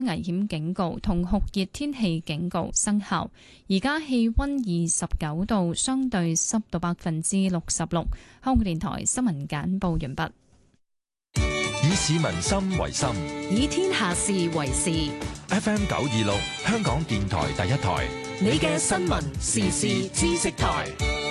危險警告同酷熱天氣警告生效。而家氣溫29度，相對濕度66%。香港電台新聞簡報完畢。 以市民心為心， 以天下事為事。 FM 926，香港電台第一台， 你嘅新聞時事知識台。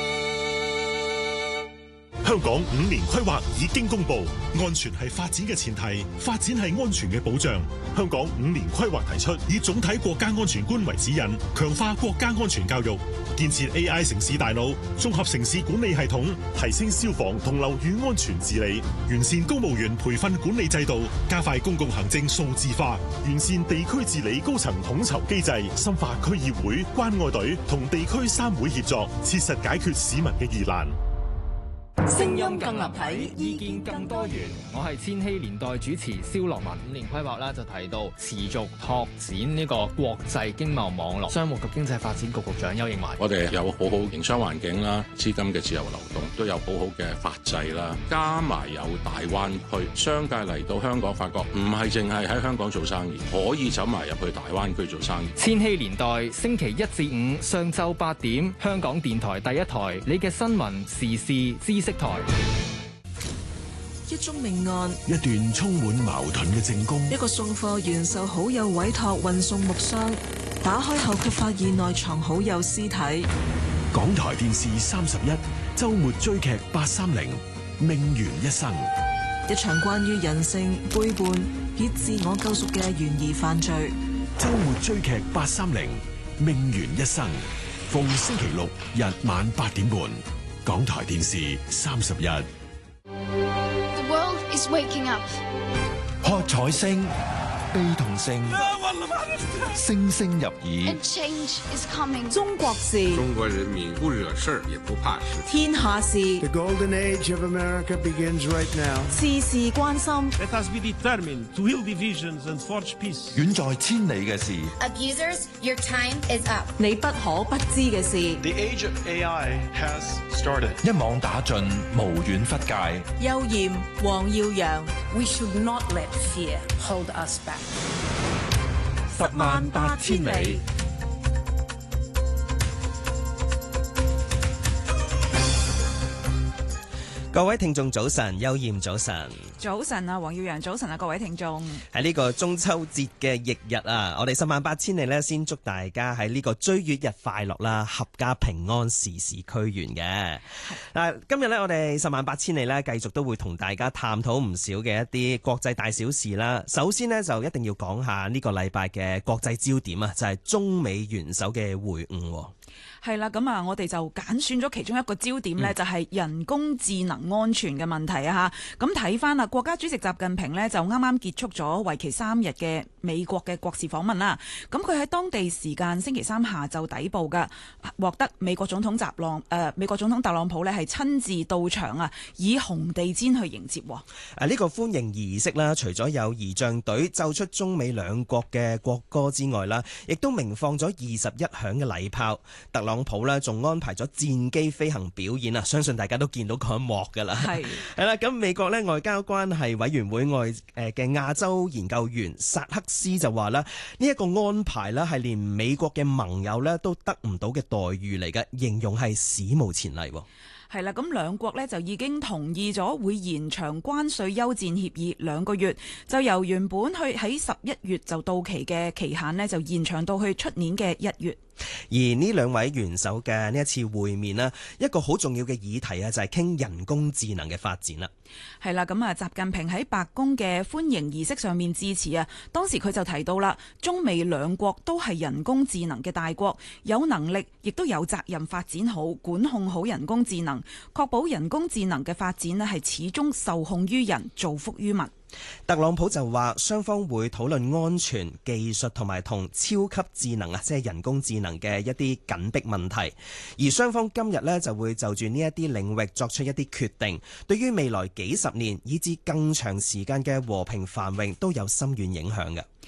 香港5年規劃已經公布，安全係發展嘅前提，發展係安全嘅保障。香港5年規劃提出，以總體國家安全觀為指引，強化國家安全教育，建設 AI 城市大腦，綜合城市管理系統，提升消防同樓宇安全治理，完善公務員培訓管理制度，加快公共行政數字化，完善地區治理高層統籌機制，深化區議會、關愛隊同地區3會協作，切實解決市民嘅疑難。 聲音更立體，意見更多元。我係千禧年代主持蕭樂文。5年規劃啦，就提到持續拓展呢個國際經貿網絡。商務及經濟發展局局長邱應華， 我哋有好好營商環境啦，資金嘅自由流動，都有好好嘅法制啦，加埋有大灣區，商界嚟到香港發覺唔係淨係喺香港做生意，可以走埋入去大灣區做生意。 千禧年代星期1至5上晝8點，香港電台第一台，你嘅新聞時事知識台。 一宗命案， 一段充滿矛盾嘅證供， 一個送貨員受好友委託運送木箱，打開後卻發現內藏好友屍體。 港台電視31周末追劇830命懸一生， 一場關於人性背叛以自我救贖嘅懸疑犯罪。 周末追劇830命懸一生，逢星期六日晚8點半，港台電視31。 The world is waking up。 喝彩聲、悲痛聲，聲聲入耳。 And change is coming。 中國事， 中國人民不惹事也不怕事。 天下事。 The golden age of America begins right now。 事事關心。 Let us be determined to heal divisions and forge peace。 遠在千里嘅事。 Abusers, your time is up。 你不可不知嘅事。 The age of AI has started。 一網打盡，無遠弗屆。 邱艷、黃耀揚。 We should not let fear hold us back。 108000里。 各位聽眾早晨，邱艷早晨。 早晨啊，黃耀揚早晨啊，各位聽眾。 喺呢個中秋節嘅翌日啊，我哋108000里呢，先祝大家喺呢個追月日快樂啦，合家平安，事事俱圓嘅。今日呢，我哋108000里呢，繼續都會同大家探討唔少嘅一啲國際大小事啦。首先呢，就一定要講下呢個禮拜嘅國際焦點啊，就係中美元首嘅會晤。 係啦，咁啊，我哋就揀選咗其中一個焦點呢，就係人工智能安全嘅問題啊嚇。咁睇翻啦，國家主席習近平呢，就啱啱結束咗為期3日嘅美國嘅國事訪問啦。咁佢喺當地時間星期3下晝抵埗㗎，獲得美國總統特朗普呢係親自到場啊，以紅地毯去迎接。 呢個歡迎儀式啦，除咗有儀仗隊奏出中美兩國嘅國歌之外啦，亦都鳴放咗21響嘅禮炮。特朗普呢仲安排咗戰機飛行表演啊，相信大家都見到嗰一幕㗎啦。係啦，咁美國呢外交關係委員會嘅亞洲研究員薩克斯就話啦，呢一個安排呢係連美國嘅盟友呢都得唔到嘅待遇嚟嘅，形容係史無前例。 係啦，咁兩國呢就已經同意咗會延長關稅休戰協議2個月，就由原本喺11月就到期嘅期限呢，就延長到去出年嘅1月。 而呢兩位元首嘅呢一次會面呢，一個好重要嘅議題啊，就係傾人工智能嘅發展啦。 係啦，咁啊，習近平喺白宮嘅歡迎儀式上面致辭啊，當時佢就提到啦，中美兩國都係人工智能嘅大國，有能力亦都有責任發展好、管控好人工智能，確保人工智能嘅發展呢係始終受控於人，造福於民。 特朗普就話雙方會討論安全、技術同埋同超級智能啊，即係人工智能嘅一啲緊迫問題，而雙方今日呢就會就住呢一啲領域作出一啲決定，對於未來幾十年以至更長時間嘅和平繁榮都有深遠影響嘅。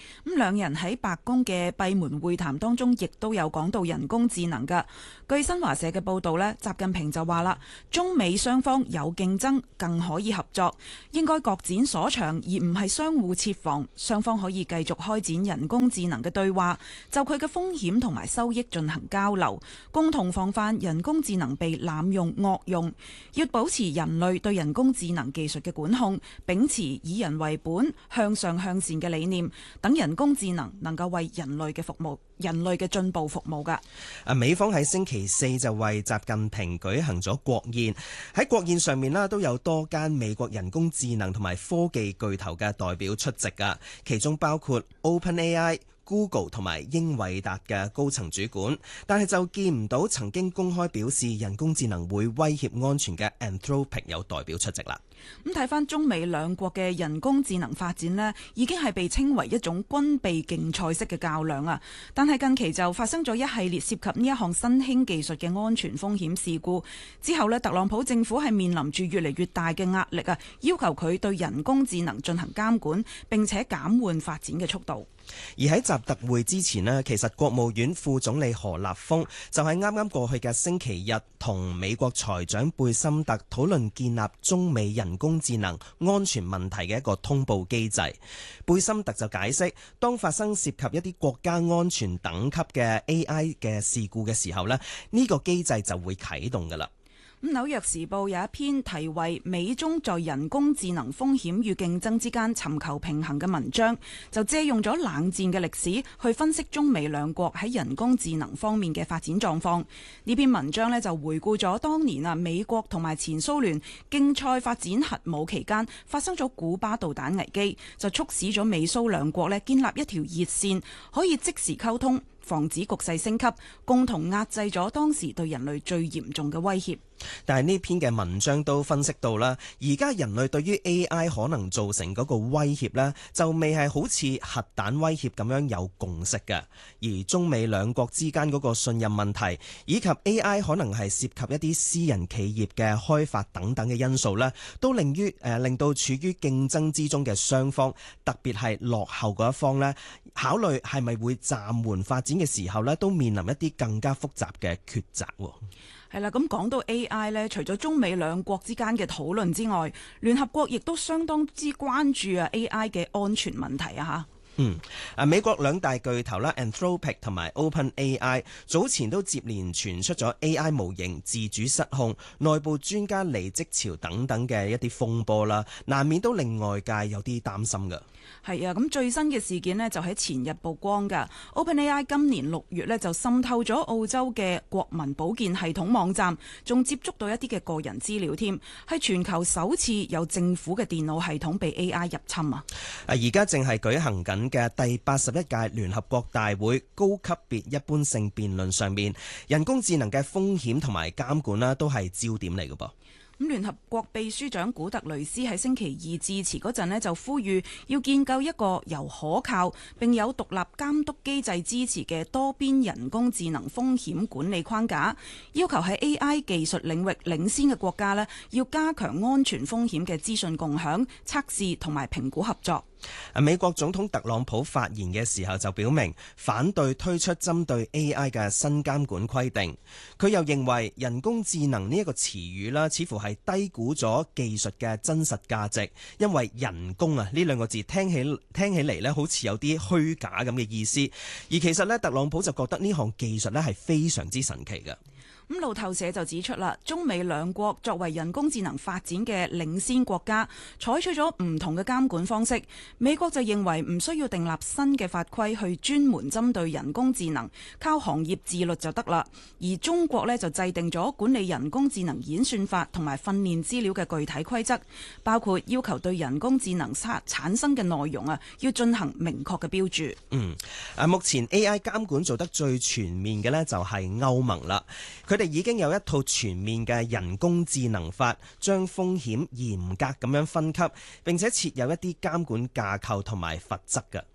咁兩人喺白宮嘅閉門會談當中，亦都有講到人工智能㗎。據新華社嘅報導呢，習近平就話啦，中美雙方有競爭，更可以合作，應該各展所長，而唔係相互設防。雙方可以繼續開展人工智能嘅對話，就佢嘅風險同埋收益進行交流，共同防範人工智能被濫用惡用。要保持人類對人工智能技術嘅管控，秉持以人為本、向上向善嘅理念，等人工智能夠為人類嘅服務、人類嘅進步服務㗎。 美方喺星期四就為習近平舉行咗國宴，喺國宴上面都有多間美國人工智能同埋科技巨頭嘅代表出席㗎，其中包括 OpenAI、Google 同埋英偉達嘅高層主管，但係就見唔到曾經公開表示人工智能會威脅安全嘅 Anthropic 有代表出席啦。 咁睇翻中美兩國嘅人工智能發展呢，已經係被稱為一種軍備競賽式嘅較量啊！但係近期就發生咗一系列涉及呢一項新興技術嘅安全風險事故之後呢，特朗普政府係面臨住越嚟越大嘅壓力啊，要求佢對人工智能進行監管，並且減緩發展嘅速度。 而喺習特會之前呢，其實國務院副總理何立峰就喺啱啱過去嘅星期日同美國財長貝森特討論建立中美人工智能安全問題嘅一個通報機制。貝森特就解釋，當發生涉及一啲國家安全等級嘅 AI 嘅事故嘅時候呢，呢個機制就會啟動㗎啦。 咁《紐約時報》有一篇題為《美中在人工智能風險與競爭之間尋求平衡》嘅文章，就借用咗冷戰嘅歷史去分析中美兩國喺人工智能方面嘅發展狀況。呢篇文章呢，就回顧咗當年美國同埋前蘇聯競賽發展核武期間發生咗古巴導彈危機，就促使咗美蘇兩國建立一條熱線，可以即時溝通，防止局勢升級，共同壓制咗當時對人類最嚴重嘅威脅。 但係呢篇嘅文章都分析到啦，而家人類對於 AI 可能造成嗰個威脅呢，就未係好似核彈威脅咁樣有共識嘅。而中美兩國之間嗰個信任問題，以及 AI 可能係涉及一啲私人企業嘅開發等等嘅因素呢，都令到處於競爭之中嘅雙方，特別係落後嗰一方呢，考慮係咪會暫緩發展嘅時候呢，都面臨一啲更加複雜嘅抉擇。 係啦，咁講到 AI 呢，除咗中美兩國之間嘅討論之外，聯合國亦都相當之關注AI 嘅安全問題啊嚇。 美國兩大巨頭啦 Anthropic 同埋 OpenAI 早前都接連傳出咗 AI 模型自主失控、內部專家離職潮等等嘅一啲風波啦，難免都令外界有啲擔心㗎。 係啊，咁最新嘅事件呢，就喺前日曝光㗎。OpenAI 今年6月呢，就滲透咗澳洲嘅國民保健系統網站，仲接觸到一啲嘅個人資料添，係全球首次有政府嘅電腦系統被 AI 入侵啊！ 而家正係舉行緊嘅第81屆聯合國大會高級別一般性辯論上面，人工智能嘅風險同埋監管啦，都係焦點嚟嘅噃。 咁聯合國秘書長古特雷斯喺星期二致辭嗰陣呢，就呼籲要建構一個由可靠並有獨立監督機制支持嘅多邊人工智能風險管理框架，要求喺 AI 技術領域領先嘅國家呢，要加強安全風險嘅資訊共享、測試同埋評估合作。 美國總統特朗普發言嘅時候就表明反對推出針對 AI 嘅新監管規定。佢又認為人工智能呢一個詞語啦，似乎係低估咗技術嘅真實價值，因為人工呢兩個字聽起嚟呢好似有啲虛假咁嘅意思。而其實呢，特朗普就覺得呢項技術呢係非常之神奇嘅。 咁路透社就指出啦，中美兩國作為人工智能發展嘅領先國家，採取咗唔同嘅監管方式。美國就認為唔需要訂立新嘅法規去專門針對人工智能，靠行業自律就得啦。而中國呢，就制定咗管理人工智能演算法同埋訓練資料嘅具體規則，包括要求對人工智能產生嘅內容要進行明確嘅標注。 目前 AI 監管做得最全面嘅呢，就係歐盟啦。佢哋已經有一套全面嘅人工智能法，將風險嚴格咁樣分級，並且設有一啲監管架構同埋罰則嘅。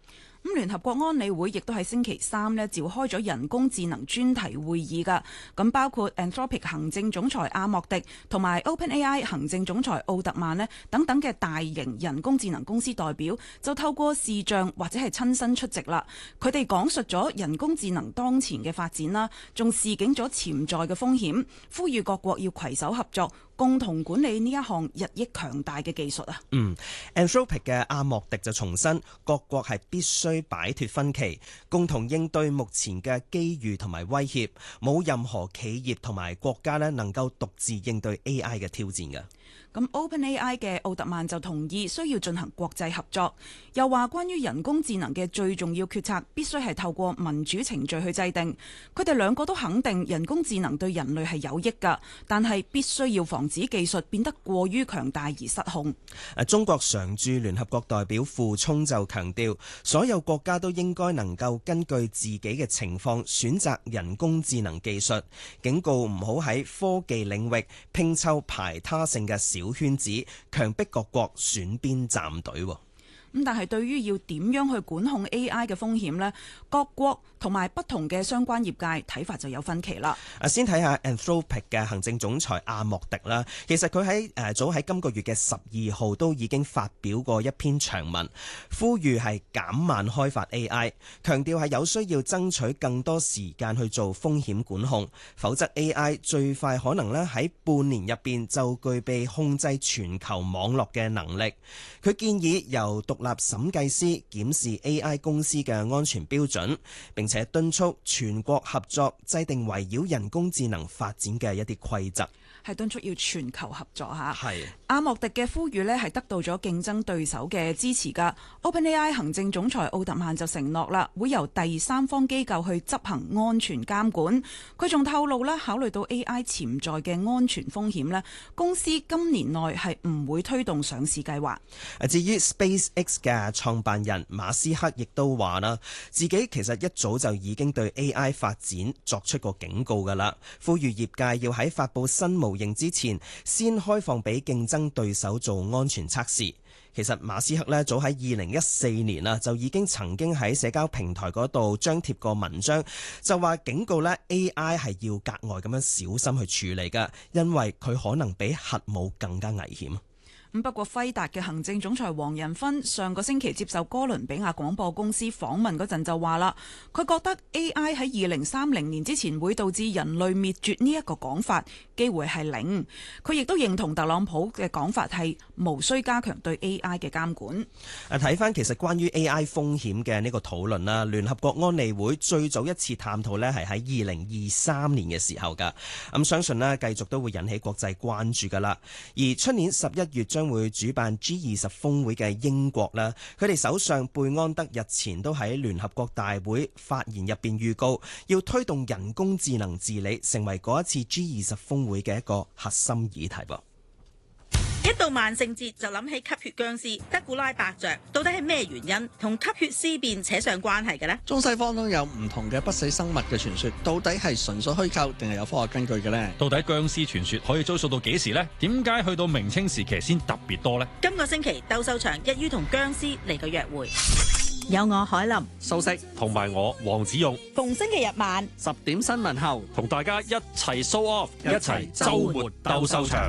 咁聯合國安理會亦都喺星期三呢召開咗人工智能專題會議㗎。咁包括 Anthropic 行政總裁阿莫迪同埋 OpenAI 行政總裁奧特曼呢等等嘅大型人工智能公司代表就透過視像或者係親身出席啦。佢哋講述咗人工智能當前嘅發展啦，仲示警咗潛在嘅風險，呼籲各國要攜手合作，共同管理呢一項日益強大嘅技術啊。 Anthropic 嘅阿莫迪就重申，各國係必須擺脫分歧，共同應對目前嘅機遇同埋威脅，冇任何企業同埋國家呢能夠獨自應對 AI 嘅挑戰嘅。 咁 OpenAI 嘅奧特曼就同意需要進行國際合作，又話關於人工智能嘅最重要決策必須係透過民主程序去制定。佢哋兩個都肯定人工智能對人類係有益㗎，但係必須要防止技術變得過於強大而失控。 中國常駐聯合國代表傅聰就強調，所有國家都應該能夠根據自己嘅情況選擇人工智能技術，警告唔好喺科技領域拼湊排他性嘅小圈子，強迫各國選邊站隊。 咁但係對於要點樣去管控 AI 嘅風險呢？各國同埋不同嘅相關業界睇法就有分歧啦。 先睇下 Anthropic 嘅行政總裁阿莫迪啦。其實佢喺早喺今個月嘅12號都已經發表過一篇長文，呼籲係減慢開發 AI， 強調係有需要爭取更多時間去做風險管控，否則 AI 最快可能咧喺半年入邊就具備控制全球網絡嘅能力。佢建議由獨立審計師檢視 AI 公司嘅安全標準，並且敦促全國合作制定圍繞人工智能發展嘅一啲規則。 係敦促要全球合作嚇。 係阿莫迪嘅呼籲呢係得到咗競爭對手嘅支持㗎。OpenAI 行政總裁奧特曼就承諾啦，會由第三方機構去執行安全監管。佢仲透露啦，考慮到 AI 潛在嘅安全風險呢，公司今年內係唔會推動上市計劃。 至於 SpaceX 嘅創辦人馬斯克亦都話啦，自己其實一早就已經對 AI 發展作出過警告㗎啦，呼籲業界要喺發佈新模型之前先開放俾競爭對手做安全測試。其實馬斯克呢早喺2014年啦就已經曾經喺社交平台嗰度張貼過文章，就話警告呢 AI 係要格外咁樣小心去處理㗎，因為佢可能比核武更加危險。 不過輝達嘅行政總裁黃仁勳上個星期接受哥倫比亞廣播公司訪問嗰陣就話啦，佢覺得 AI 喺2030年之前會導致人類滅絕呢一個講法機會係零。佢亦都認同特朗普嘅講法係無需加強對 AI 嘅監管。 睇翻其實關於 AI 風險嘅呢個討論啦，聯合國安理會最早一次探討呢係喺2023年嘅時候㗎。咁相信呢繼續都會引起國際關注㗎啦。而出年11月將會主辦 G20 峰會嘅英國啦，佢哋首相貝安德日前都喺聯合國大會發言入邊預告，要推動人工智能治理成為嗰一次 G20 峰會嘅一個核心議題噃。 一到萬聖節就諗起吸血僵屍德古拉伯爵，到底係咩原因同吸血屍變扯上關係嘅呢？ 中西方都有唔同嘅不死生物嘅傳說，到底係純粹虛構定係有科學根據嘅呢？ 到底僵屍傳說可以追溯到幾時呢？點解去到明清時期先特別多呢？ 今個星期鬥獸場一於同僵屍嚟個約會，有我海林、 素食同埋我黃子勇， 逢星期日晚 10點新聞後， 同大家一齊 show off， 一齊週末鬥獸場。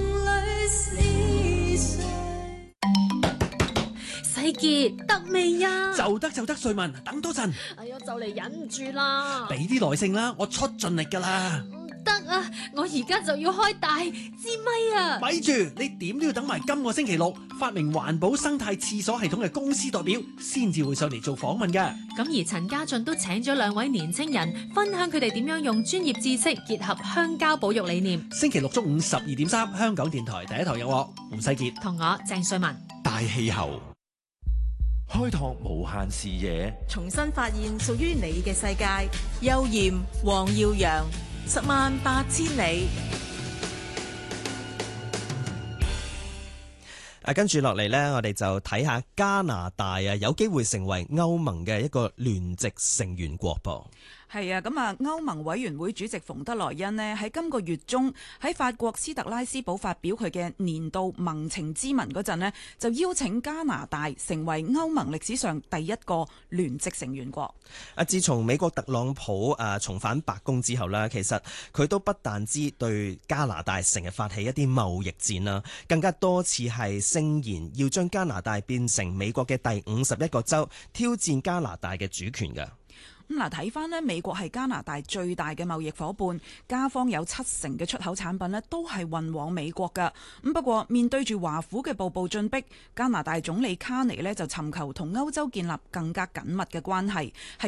世傑得未呀？ 就得，瑞文，等多陣。 哎呀，就嚟忍唔住啦！ 俾啲耐性啦，我出盡力噶啦。 唔得啊，我而家就要開大支咪啊！ 咪住，你點都要等埋今個星期六，發明環保生態廁所系統嘅公司代表先至會上嚟做訪問噶。 咁而陳家俊都請咗2位年青人分享佢哋點樣用專業知識結合鄉郊保育理念。 星期六中午12點3，香港電台第一台有我胡世傑同我鄭瑞文。 大氣候， 開拓無限視野， 重新發現屬於你嘅世界。邱艷、黃耀揚，108000里。 跟住落嚟呢，我哋就睇下加拿大有機會成為歐盟嘅一個聯席成員國噃。 係啊，咁歐盟委員會主席馮德萊恩呢，喺今個月中喺法國斯特拉斯堡發表佢嘅年度盟情咨文嗰陣呢，就邀請加拿大成為歐盟歷史上第一個聯席成員國。 自從美國特朗普重返白宮之後呢，其實佢都不但止對加拿大成日發起一啲貿易戰啦，更加多次係聲言要將加拿大變成美國嘅第51個州，挑戰加拿大嘅主權㗎。 咁嗱，睇翻呢，美國係加拿大最大嘅貿易伙伴，加方有70%嘅出口產品呢都係運往美國㗎。咁不過面對住華府嘅步步進逼，加拿大總理卡尼呢就尋求同歐洲建立更加緊密嘅關係。